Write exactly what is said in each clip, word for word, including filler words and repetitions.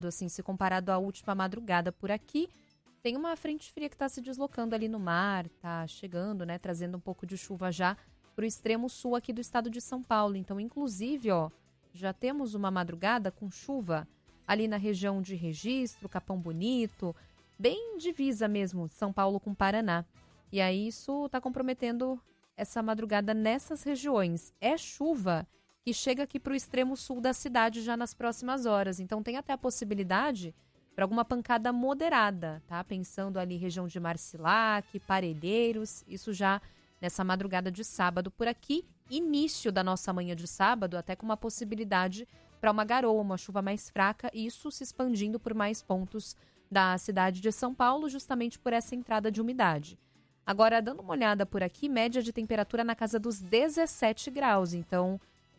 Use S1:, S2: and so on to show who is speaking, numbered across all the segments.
S1: assim, se comparado à última madrugada por aqui. Tem uma frente fria que está se deslocando ali no mar, tá chegando, né, trazendo um pouco de chuva já para o extremo sul aqui do estado de São Paulo. Então, inclusive, ó, já temos uma madrugada com chuva ali na região de Registro, Capão Bonito, bem divisa mesmo, São Paulo com Paraná. E aí isso está comprometendo essa madrugada nessas regiões. É chuva que chega aqui para o extremo sul da cidade já nas próximas horas. Então, tem até a possibilidade para alguma pancada moderada, tá? Pensando ali região de Marcilac, Parelheiros, isso já nessa madrugada de sábado por aqui, início da nossa manhã de sábado, até com uma possibilidade para uma garoa, uma chuva mais fraca, e isso se expandindo por mais pontos da cidade de São Paulo, justamente por essa entrada de umidade. Agora, dando uma olhada por aqui, média de temperatura na casa dos dezessete graus, então...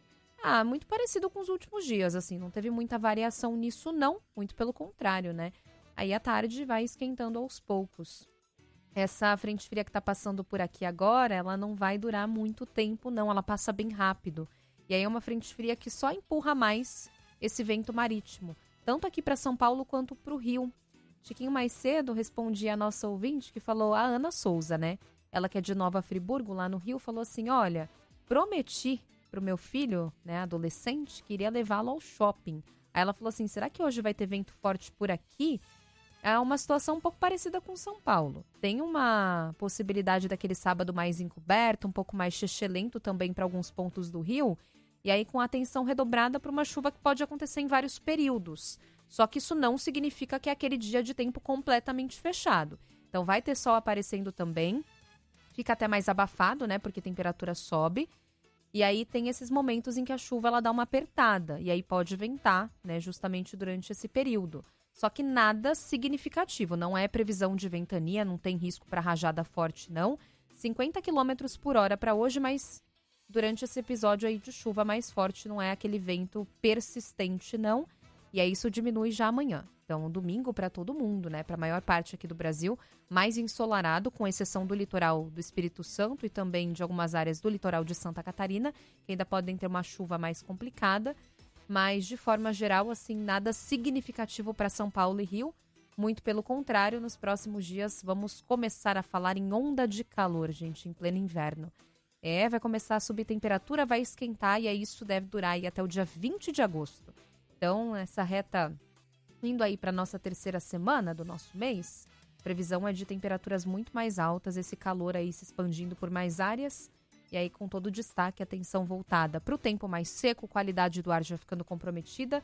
S1: Ah, muito parecido com os últimos dias, assim, não teve muita variação nisso não, muito pelo contrário, né? Aí à tarde vai esquentando aos poucos. Essa frente fria que tá passando por aqui agora, ela não vai durar muito tempo não, ela passa bem rápido. E aí é uma frente fria que só empurra mais esse vento marítimo, tanto aqui para São Paulo quanto para o Rio. Tiquinho mais cedo respondi a nossa ouvinte que falou, a Ana Souza, né? Ela que é de Nova Friburgo, lá no Rio, falou assim, olha, prometi pro meu filho, né, adolescente, que iria levá-lo ao shopping. Aí ela falou assim, será que hoje vai ter vento forte por aqui? É uma situação um pouco parecida com São Paulo. Tem uma possibilidade daquele sábado mais encoberto, um pouco mais chechelento também para alguns pontos do Rio, e aí com atenção redobrada para uma chuva que pode acontecer em vários períodos. Só que isso não significa que é aquele dia de tempo completamente fechado. Então vai ter sol aparecendo também, fica até mais abafado, né, porque a temperatura sobe. E aí tem esses momentos em que a chuva ela dá uma apertada, e aí pode ventar, né, justamente durante esse período. Só que nada significativo, não é previsão de ventania, não tem risco para rajada forte, não. cinquenta quilômetros por hora para hoje, mas durante esse episódio aí de chuva mais forte, não é aquele vento persistente, não. E aí isso diminui já amanhã. Então, domingo para todo mundo, né? Para a maior parte aqui do Brasil, mais ensolarado, com exceção do litoral do Espírito Santo e também de algumas áreas do litoral de Santa Catarina, que ainda podem ter uma chuva mais complicada. Mas, de forma geral, assim, nada significativo para São Paulo e Rio. Muito pelo contrário, nos próximos dias vamos começar a falar em onda de calor, gente, em pleno inverno. É, vai começar a subir temperatura, vai esquentar e aí isso deve durar aí até o dia vinte de agosto. Então, essa reta indo aí para a nossa terceira semana do nosso mês, previsão é de temperaturas muito mais altas, esse calor aí se expandindo por mais áreas, e aí com todo o destaque, atenção voltada para o tempo mais seco, qualidade do ar já ficando comprometida,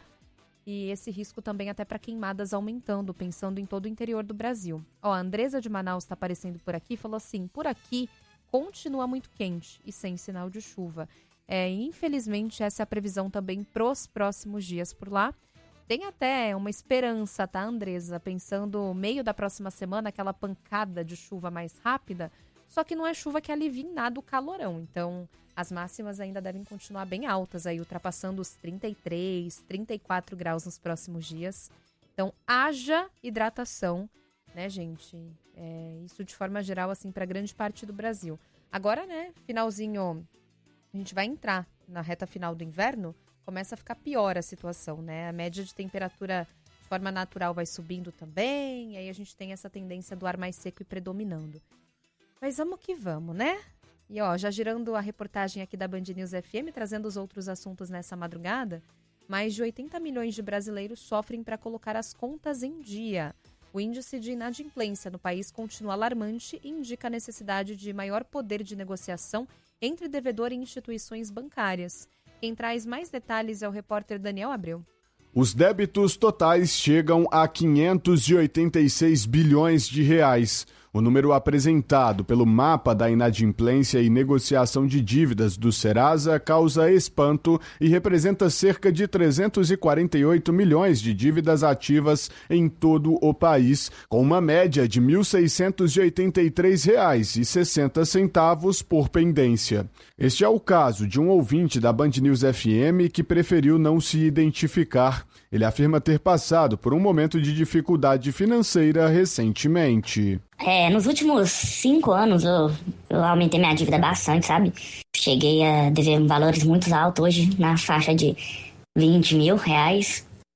S1: e esse risco também até para queimadas aumentando, pensando em todo o interior do Brasil. Ó, a Andresa de Manaus está aparecendo por aqui, falou assim, por aqui continua muito quente e sem sinal de chuva. É, infelizmente, essa é a previsão também pros próximos dias por lá. Tem até uma esperança, tá, Andresa? Pensando meio da próxima semana, aquela pancada de chuva mais rápida, só que não é chuva que alivia em nada o calorão. Então, as máximas ainda devem continuar bem altas, aí ultrapassando os trinta e três, trinta e quatro graus nos próximos dias. Então, haja hidratação, né, gente? É, isso de forma geral, assim, para grande parte do Brasil. Agora, né, finalzinho, a gente vai entrar na reta final do inverno, começa a ficar pior a situação, né? A média de temperatura de forma natural vai subindo também, e aí a gente tem essa tendência do ar mais seco e predominando. Mas vamos que vamos, né? E ó, já girando a reportagem aqui da Band News F M, trazendo os outros assuntos nessa madrugada, mais de oitenta milhões de brasileiros sofrem para colocar as contas em dia. O índice de inadimplência no país continua alarmante e indica a necessidade de maior poder de negociação entre devedor e instituições bancárias. Quem traz mais detalhes é o repórter Daniel Abreu.
S2: Os débitos totais chegam a quinhentos e oitenta e seis bilhões de reais. O número apresentado pelo mapa da inadimplência e negociação de dívidas do Serasa causa espanto e representa cerca de trezentos e quarenta e oito milhões de dívidas ativas em todo o país, com uma média de mil seiscentos e oitenta e três reais e sessenta centavos por pendência. Este é o caso de um ouvinte da Band News F M que preferiu não se identificar. Ele afirma ter passado por um momento de dificuldade financeira recentemente.
S3: É, nos últimos cinco anos eu, eu aumentei minha dívida bastante, sabe? Cheguei a dever valores muito altos hoje, na faixa de vinte mil reais.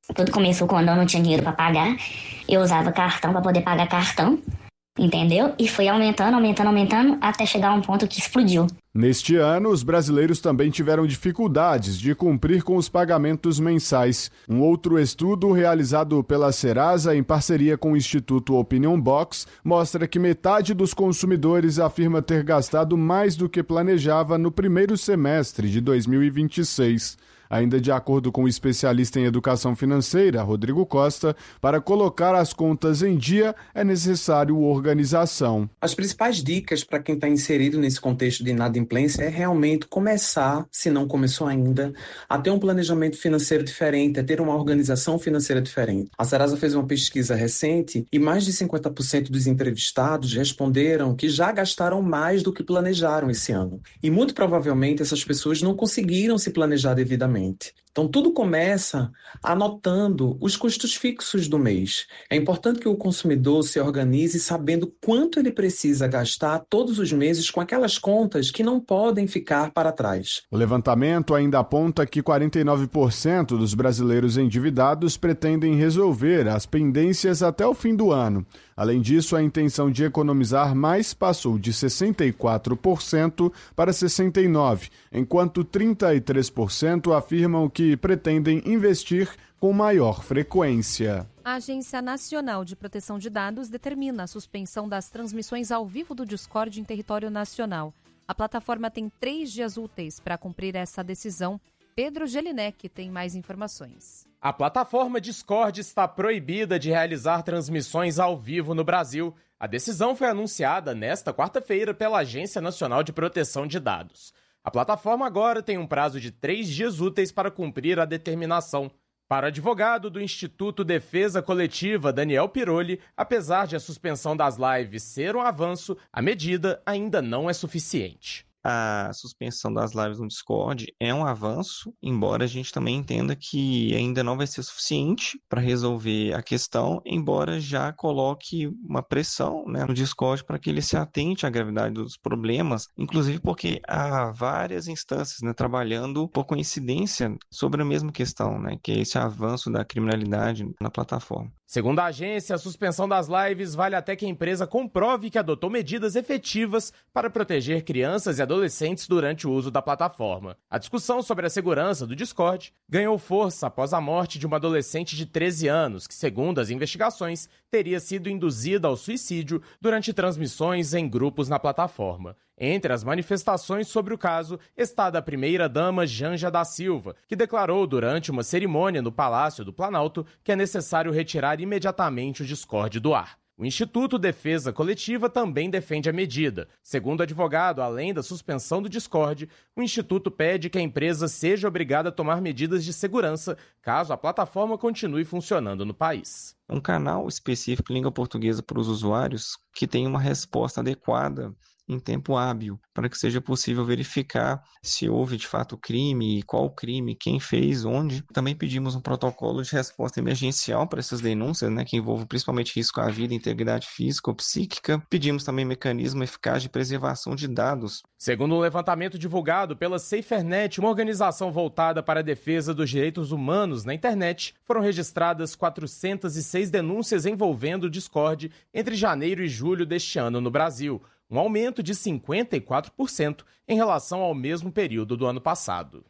S3: Tudo começou quando eu não tinha dinheiro para pagar. Eu usava cartão para poder pagar cartão, entendeu? E foi aumentando, aumentando, aumentando, até chegar a um ponto que explodiu.
S2: Neste ano, os brasileiros também tiveram dificuldades de cumprir com os pagamentos mensais. Um outro estudo realizado pela Serasa em parceria com o Instituto Opinion Box mostra que metade dos consumidores afirma ter gastado mais do que planejava no primeiro semestre de dois mil e vinte e seis. Ainda de acordo com o especialista em educação financeira, Rodrigo Costa, para colocar as contas em dia é necessário organização.
S4: As principais dicas para quem está inserido nesse contexto de inadimplência é realmente começar, se não começou ainda, a ter um planejamento financeiro diferente, a ter uma organização financeira diferente. A Serasa fez uma pesquisa recente e mais de cinquenta por cento dos entrevistados responderam que já gastaram mais do que planejaram esse ano. E muito provavelmente essas pessoas não conseguiram se planejar devidamente. Então, tudo começa anotando os custos fixos do mês. É importante que o consumidor se organize sabendo quanto ele precisa gastar todos os meses com aquelas contas que não podem ficar para trás.
S2: O levantamento ainda aponta que quarenta e nove por cento dos brasileiros endividados pretendem resolver as pendências até o fim do ano. Além disso, a intenção de economizar mais passou de sessenta e quatro por cento para sessenta e nove por cento, enquanto trinta e três por cento afirmam que pretendem investir com maior frequência.
S1: A Agência Nacional de Proteção de Dados determina a suspensão das transmissões ao vivo do Discord em território nacional. A plataforma tem três dias úteis para cumprir essa decisão. Pedro Gelinek tem mais informações.
S5: A plataforma Discord está proibida de realizar transmissões ao vivo no Brasil. A decisão foi anunciada nesta quarta-feira pela Agência Nacional de Proteção de Dados. A plataforma agora tem um prazo de três dias úteis para cumprir a determinação. Para o advogado do Instituto Defesa Coletiva, Daniel Piroli, apesar de a suspensão das lives ser um avanço, a medida ainda não é suficiente.
S6: A suspensão das lives no Discord é um avanço, embora a gente também entenda que ainda não vai ser suficiente para resolver a questão, embora já coloque uma pressão, né, no Discord para que ele se atente à gravidade dos problemas, inclusive porque há várias instâncias, né, trabalhando por coincidência sobre a mesma questão, né, que é esse avanço da criminalidade na plataforma.
S5: Segundo a agência, a suspensão das lives vale até que a empresa comprove que adotou medidas efetivas para proteger crianças e adolescentes durante o uso da plataforma. A discussão sobre a segurança do Discord ganhou força após a morte de uma adolescente de treze anos, que, segundo as investigações, teria sido induzida ao suicídio durante transmissões em grupos na plataforma. Entre as manifestações sobre o caso está a da primeira-dama Janja da Silva, que declarou durante uma cerimônia no Palácio do Planalto que é necessário retirar imediatamente o Discord do ar. O Instituto Defesa Coletiva também defende a medida. Segundo o advogado, além da suspensão do Discord, o Instituto pede que a empresa seja obrigada a tomar medidas de segurança caso a plataforma continue funcionando no país.
S6: Um canal específico em língua portuguesa para os usuários que tenha uma resposta adequada em tempo hábil, para que seja possível verificar se houve de fato crime, qual crime, quem fez, onde. Também pedimos um protocolo de resposta emergencial para essas denúncias, né, que envolvem principalmente risco à vida, integridade física ou psíquica. Pedimos também mecanismo eficaz de preservação de dados.
S5: Segundo um levantamento divulgado pela SaferNet, uma organização voltada para a defesa dos direitos humanos na internet, foram registradas quatrocentas e seis denúncias envolvendo o Discord entre janeiro e julho deste ano no Brasil, um aumento de cinquenta e quatro por cento em relação ao mesmo período do ano passado.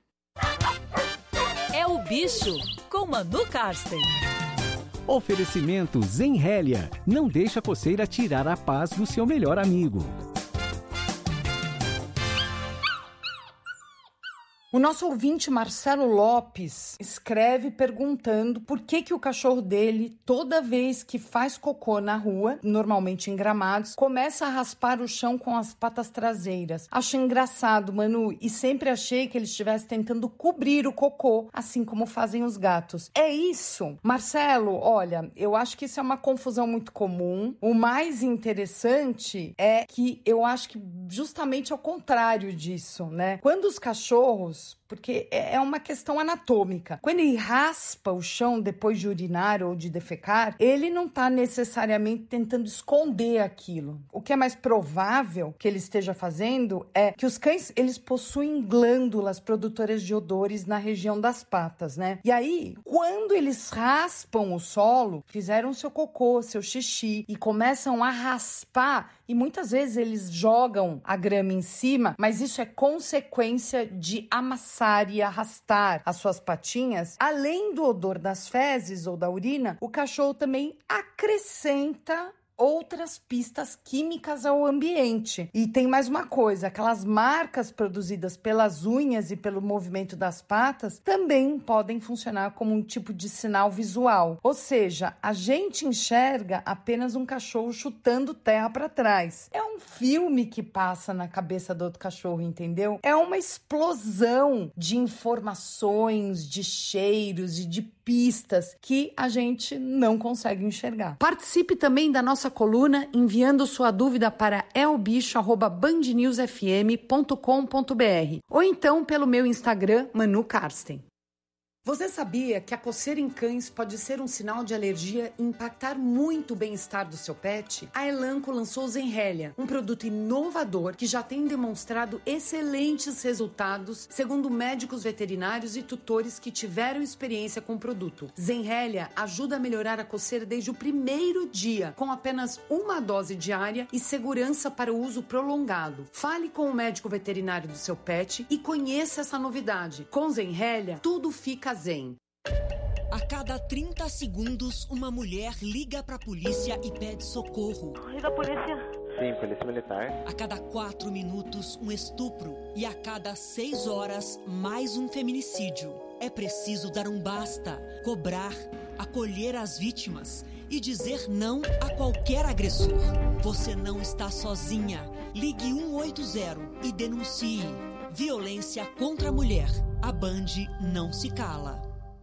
S7: É o Bicho, com Manu Karsten.
S8: Oferecimento Zenrélia. Não deixa a coceira tirar a paz do seu melhor amigo.
S9: O nosso ouvinte Marcelo Lopes escreve perguntando por que que o cachorro dele, toda vez que faz cocô na rua, normalmente em gramados, começa a raspar o chão com as patas traseiras. Acho engraçado, Manu, e sempre achei que ele estivesse tentando cobrir o cocô, assim como fazem os gatos. É isso? Marcelo, olha, eu acho que isso é uma confusão muito comum. O mais interessante é que eu acho que justamente ao contrário disso, né? Quando os cachorros cachorros, porque é uma questão anatômica. Quando ele raspa o chão depois de urinar ou de defecar, ele não está necessariamente tentando esconder aquilo. O que é mais provável que ele esteja fazendo é que os cães, eles possuem glândulas produtoras de odores na região das patas, né? E aí, quando eles raspam o solo, fizeram seu cocô, seu xixi e começam a raspar, e muitas vezes eles jogam a grama em cima, mas isso é consequência de amassar e arrastar as suas patinhas. Além do odor das fezes ou da urina, o cachorro também acrescenta outras pistas químicas ao ambiente. E tem mais uma coisa, aquelas marcas produzidas pelas unhas e pelo movimento das patas também podem funcionar como um tipo de sinal visual. Ou seja, a gente enxerga apenas um cachorro chutando terra para trás. É um filme que passa na cabeça do outro cachorro, entendeu? É uma explosão de informações, de cheiros e de pistas que a gente não consegue enxergar. Participe também da nossa coluna enviando sua dúvida para elbicho arroba band news f m ponto com ponto b r ou então pelo meu Instagram, Manu Karsten. Você sabia que a coceira em cães pode ser um sinal de alergia e impactar muito o bem-estar do seu pet? A Elanco lançou Zenrelia, um produto inovador que já tem demonstrado excelentes resultados, segundo médicos veterinários e tutores que tiveram experiência com o produto. Zenrelia ajuda a melhorar a coceira desde o primeiro dia, com apenas uma dose diária e segurança para o uso prolongado. Fale com o médico veterinário do seu pet e conheça essa novidade. Com Zenrelia, tudo fica zen.
S10: A cada trinta segundos, uma mulher liga pra polícia e pede socorro.
S11: Liga a polícia.
S12: Sim, polícia militar.
S10: A cada quatro minutos, um estupro. E a cada seis horas, mais um feminicídio. É preciso dar um basta, cobrar, acolher as vítimas e dizer não a qualquer agressor. Você não está sozinha. Ligue um oito zero e denuncie. Violência contra a mulher. A Band não se cala.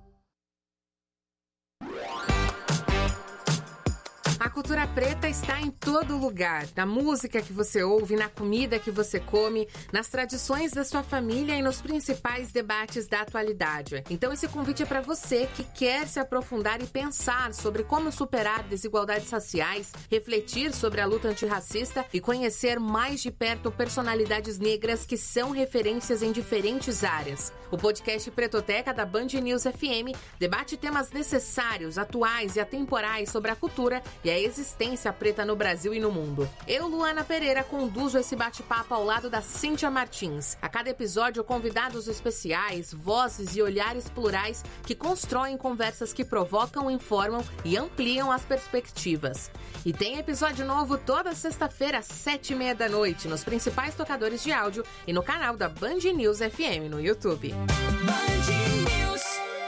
S13: A cultura preta está em todo lugar, na música que você ouve, na comida que você come, nas tradições da sua família e nos principais debates da atualidade. Então esse convite é para você que quer se aprofundar e pensar sobre como superar desigualdades raciais, refletir sobre a luta antirracista e conhecer mais de perto personalidades negras que são referências em diferentes áreas. O podcast Pretoteca da Band News F M debate temas necessários, atuais e atemporais sobre a cultura e a existência preta no Brasil e no mundo. Eu, Luana Pereira, conduzo esse bate-papo ao lado da Cíntia Martins. A cada episódio, convidados especiais, vozes e olhares plurais que constroem conversas que provocam, informam e ampliam as perspectivas. E tem episódio novo toda sexta-feira às sete e meia da noite nos principais tocadores de áudio e no canal da Band News F M no YouTube.
S7: Band News.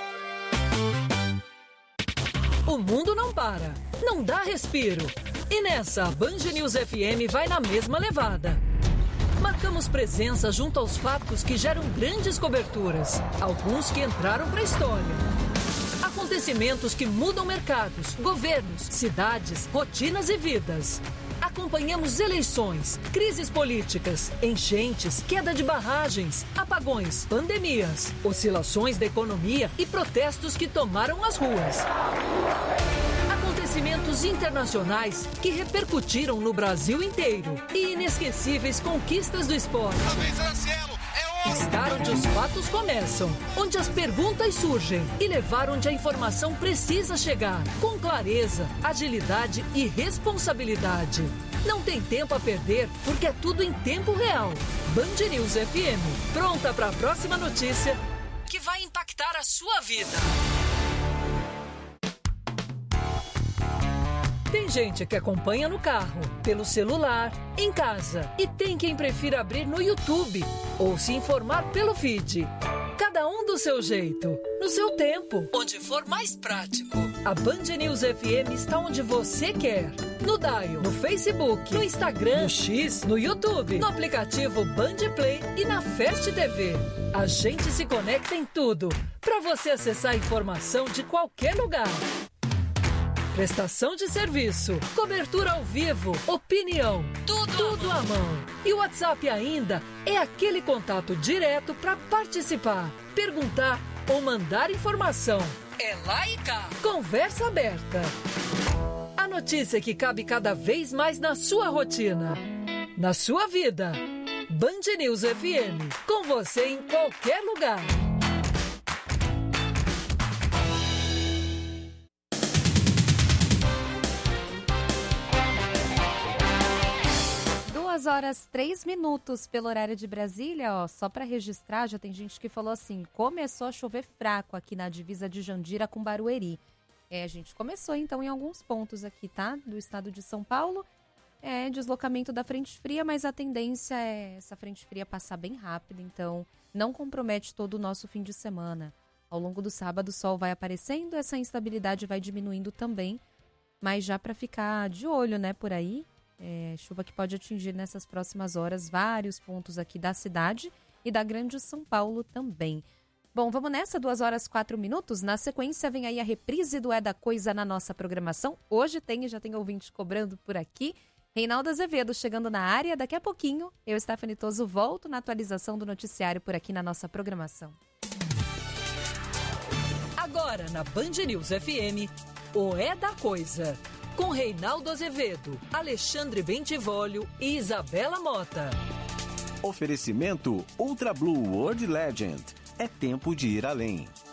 S7: O mundo não para, não dá respiro. E nessa, a Band News F M vai na mesma levada. Marcamos presença junto aos fatos que geram grandes coberturas, alguns que entraram para a história. Acontecimentos que mudam mercados, governos, cidades, rotinas e vidas. Acompanhamos eleições, crises políticas, enchentes, queda de barragens, apagões, pandemias, oscilações da economia e protestos que tomaram as ruas. Acontecimentos internacionais que repercutiram no Brasil inteiro e inesquecíveis conquistas do esporte. Estar onde os fatos começam, onde as perguntas surgem e levar onde a informação precisa chegar, com clareza, agilidade e responsabilidade. Não tem tempo a perder, porque é tudo em tempo real. Band News F M, pronta para a próxima notícia que vai impactar a sua vida. Tem gente que acompanha no carro, pelo celular, em casa. E tem quem prefira abrir no YouTube ou se informar pelo feed. Cada um do seu jeito, no seu tempo, onde for mais prático. A Band News F M está onde você quer. No Dial, no Facebook, no Instagram, no X, no YouTube, no aplicativo Band Play e na Fast T V. A gente se conecta em tudo, para você acessar a informação de qualquer lugar. prestação de serviço, cobertura ao vivo, opinião, tudo, tudo à mão. E o WhatsApp ainda é aquele contato direto para participar, perguntar ou mandar informação. É lá e cá. Conversa aberta. A notícia que cabe cada vez mais na sua rotina, na sua vida. Band News F M, com você em qualquer lugar.
S1: Duas horas, três minutos pelo horário de Brasília, ó, só para registrar, já tem gente que falou assim, começou a chover fraco aqui na divisa de Jandira com Barueri. É, a gente começou então em alguns pontos aqui, tá? Do estado de São Paulo. É deslocamento da frente fria, mas a tendência é essa frente fria passar bem rápido, então não compromete todo o nosso fim de semana. Ao longo do sábado o sol vai aparecendo, essa instabilidade vai diminuindo também, mas já para ficar de olho, né, por aí, é, chuva que pode atingir nessas próximas horas vários pontos aqui da cidade e da Grande São Paulo também. Bom, vamos nessa, duas horas, quatro minutos. Na sequência vem aí a reprise do É da Coisa na nossa programação. Hoje tem, já tem ouvinte cobrando por aqui. Reinaldo Azevedo chegando na área. Daqui a pouquinho, eu, Stephanie Toso, volto na atualização do noticiário por aqui na nossa programação.
S7: Agora na Band News F M, o É da Coisa. Com Reinaldo Azevedo, Alexandre Bentivolio e Isabela Mota.
S11: Oferecimento Ultra Blue World Legend. É tempo de ir além.